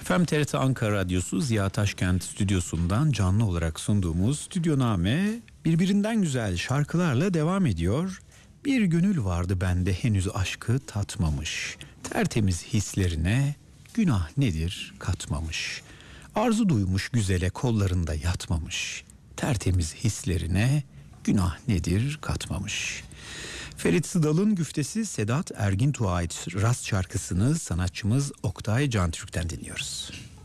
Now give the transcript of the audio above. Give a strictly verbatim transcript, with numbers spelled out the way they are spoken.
Efendim T R T Ankara Radyosu Ziya Taşkent stüdyosundan canlı olarak sunduğumuz Stüdyoname birbirinden güzel şarkılarla devam ediyor. Bir gönül vardı bende henüz aşkı tatmamış, tertemiz hislerine günah nedir katmamış. Arzu duymuş güzele kollarında yatmamış, tertemiz hislerine günah nedir katmamış. Ferit Sıdal'ın güftesi Sedat Ergintuğ'a ait Rast şarkısını sanatçımız Oktay Cantürk'ten dinliyoruz.